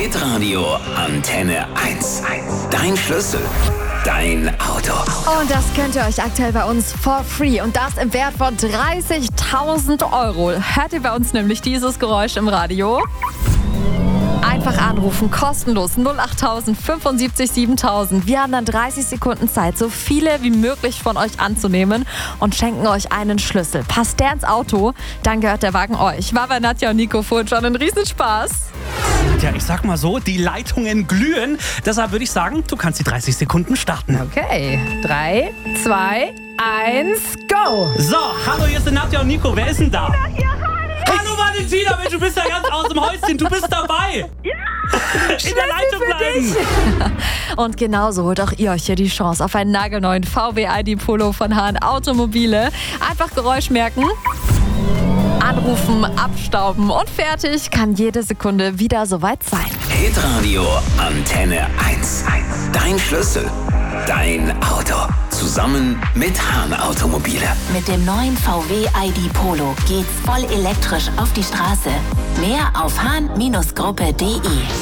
Hitradio Antenne 1. Dein Schlüssel, dein Auto. Und das könnt ihr euch aktuell bei uns for free. Und das im Wert von 30.000 Euro. Hört ihr bei uns nämlich dieses Geräusch im Radio? Einfach anrufen, kostenlos, 08000 75 7000. Wir haben dann 30 Sekunden Zeit, so viele wie möglich von euch anzunehmen und schenken euch einen Schlüssel. Passt der ins Auto, dann gehört der Wagen euch. War bei Nadja und Nico vorhin schon ein Riesenspaß. Ja, ich sag mal so, die Leitungen glühen. Deshalb würde ich sagen, du kannst die 30 Sekunden starten. Okay, 3, 2, 1, go! So, hallo, hier sind Nadja und Nico. Wer ist denn da? Hallo Valentina, Mensch, du bist ja ganz aus dem Häuschen. Du bist dabei. Ja! In der Leitung bleiben. Und genauso holt auch ihr euch hier die Chance auf einen nagelneuen VW ID Polo von Hahn Automobile. Einfach Geräusch merken. Anrufen, abstauben und fertig kann jede Sekunde wieder soweit sein. Hitradio Antenne 1. Dein Schlüssel, dein Auto. Zusammen mit Hahn Automobile. Mit dem neuen VW ID Polo geht's voll elektrisch auf die Straße. Mehr auf hahn-gruppe.de.